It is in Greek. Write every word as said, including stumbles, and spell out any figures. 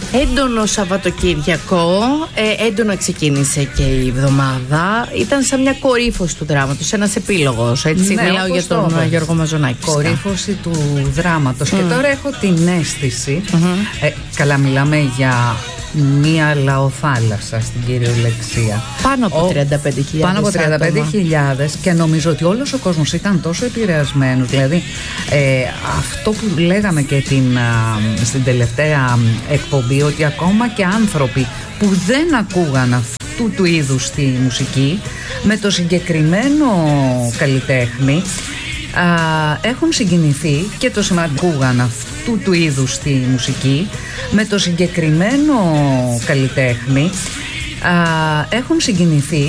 Έντονο Σαββατοκύριακο, ε, έντονα ξεκίνησε και η εβδομάδα. Ήταν σαν μια κορύφωση του δράματος, ένας επίλογος, έτσι. Ναι, μιλάω για τον το Γιώργο Μαζονάκη. Κορύφωση του δράματος. Mm. Και τώρα έχω την αίσθηση, mm-hmm. ε, καλά μιλάμε για μία λαοθάλασσα στην κυριολεξία. Πάνω από τριάντα πέντε χιλιάδες. Πάνω από τριάντα πέντε χιλιάδες και νομίζω ότι όλος ο κόσμος ήταν τόσο επηρεασμένος. Δηλαδή ε, αυτό που λέγαμε και την, α, στην τελευταία εκπομπή, ότι ακόμα και άνθρωποι που δεν ακούγαν αυτού του είδους τη μουσική, με το συγκεκριμένο καλλιτέχνη α, έχουν συγκινηθεί και το σημαντικούγαν αυτού του είδους τη μουσική, με το συγκεκριμένο καλλιτέχνη α, έχουν συγκινηθεί